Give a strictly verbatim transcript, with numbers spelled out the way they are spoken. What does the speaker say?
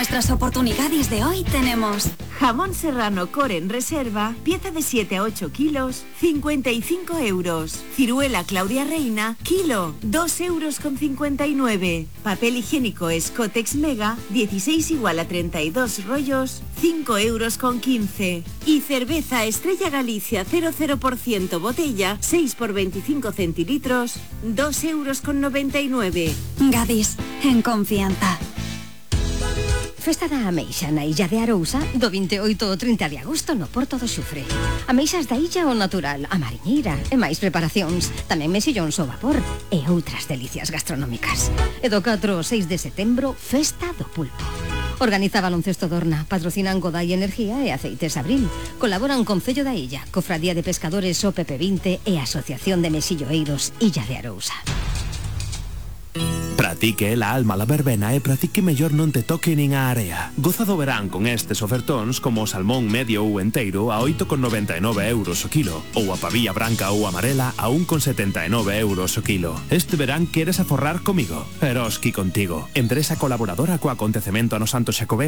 nuestras oportunidades de hoy tenemos jamón serrano core en reserva, pieza de siete a ocho kilos, cincuenta y cinco euros. Ciruela Claudia Reina, kilo, dos euros con cincuenta y nueve. Papel higiénico Scotex Mega, dieciséis igual a treinta y dos rollos, cinco euros con quince. Y cerveza Estrella Galicia cero cero por ciento botella, seis por veinticinco centilitros, dos euros con noventa y nueve. Gadis, en confianza. Festa da Ameixa na Illa de Arousa do veintioito ao trinta de agosto no Porto do Xufre. Ameixas da illa ao natural, a mariñeira e máis preparacións, tamén mesillóns ao vapor e outras delicias gastronómicas. E do catro ao seis de setembro, Festa do Pulpo. Organiza Baloncesto Dorna, patrocinan Godai Energía e Aceites Abril. Colaboran Concello da Illa, Cofradía de Pescadores O P P vinte e Asociación de Mesilloeiros Illa de Arousa. Pratique la alma la verbena e pratique mellor non te toque nin a area. Goza do verán con estes ofertóns como o salmón medio ou enteiro a oito con noventa e nove euros o kilo ou a pavía branca ou amarela a un con setenta e nove euros o kilo. Este verán queres aforrar comigo? Eroski contigo. Empresa colaboradora co acontecemento a no Santo Xacobeo